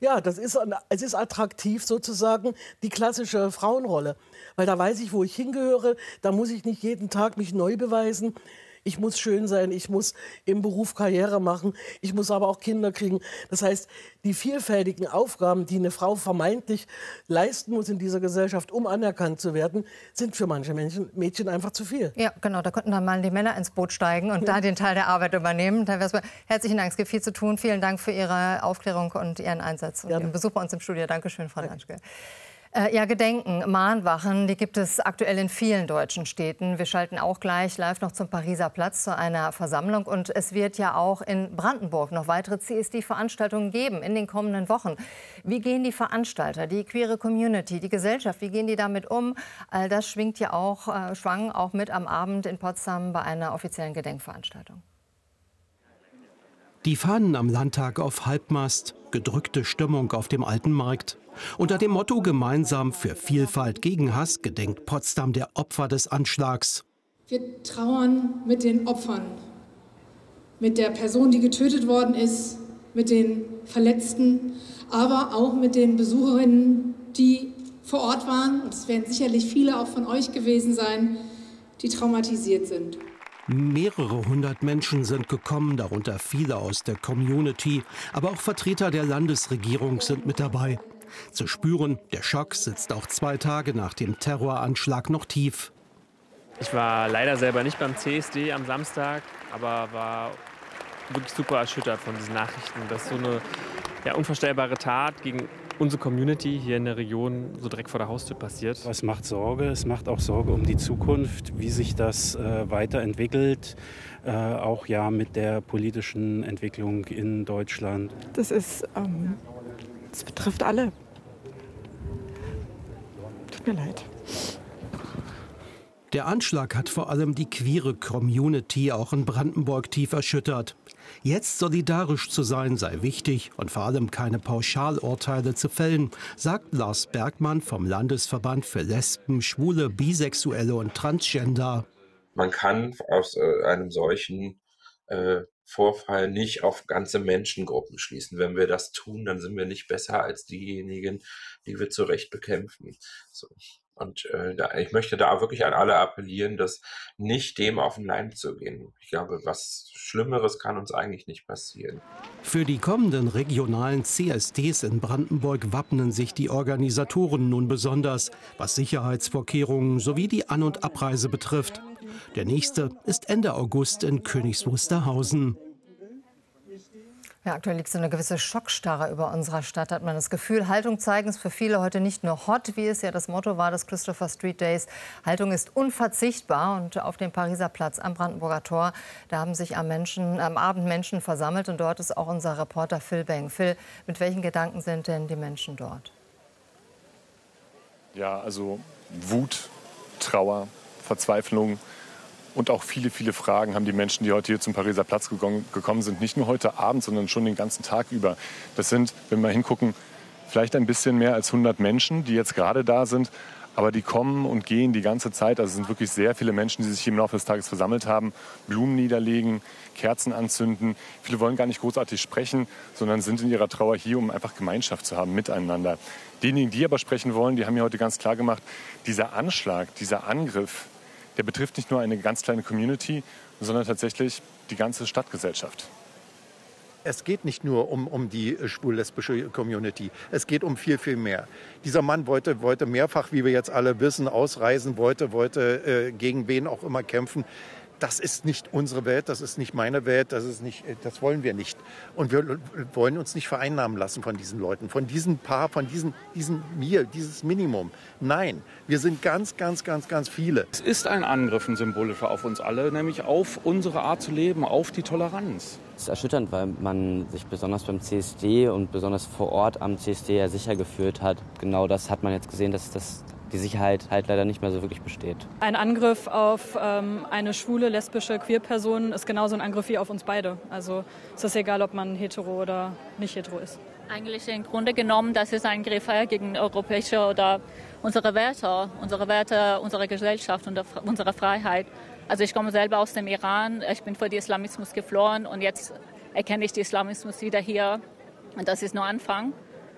Ja, es ist attraktiv sozusagen, die klassische Frauenrolle. Weil da weiß ich, wo ich hingehöre. Da muss ich nicht jeden Tag mich neu beweisen. Ich muss schön sein, ich muss im Beruf Karriere machen, ich muss aber auch Kinder kriegen. Das heißt, die vielfältigen Aufgaben, die eine Frau vermeintlich leisten muss in dieser Gesellschaft, um anerkannt zu werden, sind für manche Mädchen einfach zu viel. Ja, genau, da könnten dann mal die Männer ins Boot steigen und da den Teil der Arbeit übernehmen. Herzlichen Dank, es gibt viel zu tun. Vielen Dank für Ihre Aufklärung und Ihren Einsatz und Ihren Besuch bei uns im Studio. Dankeschön, Frau Danschke. Ja, Gedenken, Mahnwachen, die gibt es aktuell in vielen deutschen Städten. Wir schalten auch gleich live noch zum Pariser Platz zu einer Versammlung. Und es wird ja auch in Brandenburg noch weitere CSD-Veranstaltungen geben in den kommenden Wochen. Wie gehen die Veranstalter, die queere Community, die Gesellschaft, wie gehen die damit um? All das schwang auch mit am Abend in Potsdam bei einer offiziellen Gedenkveranstaltung. Die Fahnen am Landtag auf Halbmast, gedrückte Stimmung auf dem Alten Markt. Unter dem Motto Gemeinsam für Vielfalt gegen Hass gedenkt Potsdam der Opfer des Anschlags. Wir trauern mit den Opfern, mit der Person, die getötet worden ist, mit den Verletzten, aber auch mit den Besucherinnen, die vor Ort waren. Und es werden sicherlich viele auch von euch gewesen sein, die traumatisiert sind. Mehrere hundert Menschen sind gekommen, darunter viele aus der Community. Aber auch Vertreter der Landesregierung sind mit dabei. Zu spüren, der Schock sitzt auch 2 Tage nach dem Terroranschlag noch tief. Ich war leider selber nicht beim CSD am Samstag, aber war wirklich super erschüttert von diesen Nachrichten, dass so eine unvorstellbare Tat gegen unsere Community hier in der Region so direkt vor der Haustür passiert. Es macht Sorge, es macht auch Sorge um die Zukunft, wie sich das weiterentwickelt, auch ja mit der politischen Entwicklung in Deutschland. Das betrifft alle. Tut mir leid. Der Anschlag hat vor allem die queere Community auch in Brandenburg tief erschüttert. Jetzt solidarisch zu sein sei wichtig und vor allem keine Pauschalurteile zu fällen, sagt Lars Bergmann vom Landesverband für Lesben, Schwule, Bisexuelle und Transgender. Man kann aus einem solchen Vorfall nicht auf ganze Menschengruppen schließen. Wenn wir das tun, dann sind wir nicht besser als diejenigen, die wir zu Recht bekämpfen. So. Und ich möchte da wirklich an alle appellieren, das nicht dem auf den Leim zu gehen. Ich glaube, was Schlimmeres kann uns eigentlich nicht passieren. Für die kommenden regionalen CSDs in Brandenburg wappnen sich die Organisatoren nun besonders, was Sicherheitsvorkehrungen sowie die An- und Abreise betrifft. Der nächste ist Ende August in Königs Wusterhausen. Ja, aktuell liegt so eine gewisse Schockstarre über unserer Stadt, hat man das Gefühl. Haltung zeigen ist für viele heute nicht nur hot, wie es ja das Motto war des Christopher Street Days. Haltung ist unverzichtbar. Und auf dem Pariser Platz am Brandenburger Tor, da haben sich am Abend Menschen versammelt. Und dort ist auch unser Reporter Phil Beng. Phil, mit welchen Gedanken sind denn die Menschen dort? Ja, also Wut, Trauer, Verzweiflung. Und auch viele, viele Fragen haben die Menschen, die heute hier zum Pariser Platz gekommen sind. Nicht nur heute Abend, sondern schon den ganzen Tag über. Das sind, wenn wir hingucken, vielleicht ein bisschen mehr als 100 Menschen, die jetzt gerade da sind. Aber die kommen und gehen die ganze Zeit. Also es sind wirklich sehr viele Menschen, die sich hier im Laufe des Tages versammelt haben. Blumen niederlegen, Kerzen anzünden. Viele wollen gar nicht großartig sprechen, sondern sind in ihrer Trauer hier, um einfach Gemeinschaft zu haben miteinander. Diejenigen, die aber sprechen wollen, die haben ja heute ganz klar gemacht, dieser Anschlag, dieser Angriff, der betrifft nicht nur eine ganz kleine Community, sondern tatsächlich die ganze Stadtgesellschaft. Es geht nicht nur um die schwul-lesbische Community. Es geht um viel, viel mehr. Dieser Mann wollte mehrfach, wie wir jetzt alle wissen, ausreisen, wollte gegen wen auch immer kämpfen. Das ist nicht unsere Welt, das ist nicht meine Welt, das wollen wir nicht. Und wir wollen uns nicht vereinnahmen lassen von diesen Leuten, von diesem Paar, von dieses Minimum. Nein, wir sind ganz, ganz, ganz, ganz viele. Es ist ein Angriff, ein symbolischer auf uns alle, nämlich auf unsere Art zu leben, auf die Toleranz. Es ist erschütternd, weil man sich besonders beim CSD und besonders vor Ort am CSD ja sicher gefühlt hat. Genau das hat man jetzt gesehen, dass die Sicherheit halt leider nicht mehr so wirklich besteht. Ein Angriff auf eine schwule, lesbische Queer-Person ist genauso ein Angriff wie auf uns beide. Also es ist egal, ob man hetero oder nicht hetero ist. Eigentlich im Grunde genommen, das ist ein Angriff gegen europäische oder unsere Werte, unsere Gesellschaft und unsere Freiheit. Also ich komme selber aus dem Iran, ich bin vor dem Islamismus geflohen und jetzt erkenne ich den Islamismus wieder hier. Und das ist nur Anfang.